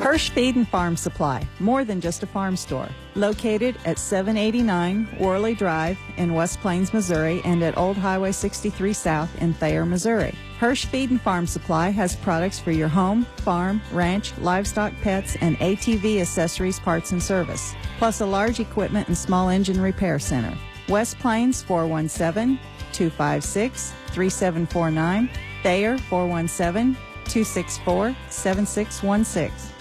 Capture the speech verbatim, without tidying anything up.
Hirsch Feed and Farm Supply, more than just a farm store. Located at seven eighty-nine Worley Drive in West Plains, Missouri, and at Old Highway sixty-three South in Thayer, Missouri. Hirsch Feed and Farm Supply has products for your home, farm, ranch, livestock, pets, and A T V accessories, parts, and service, plus a large equipment and small engine repair center. West Plains four one seven, two five six, three seven four nine, Thayer four one seven, two six four, seven six one six.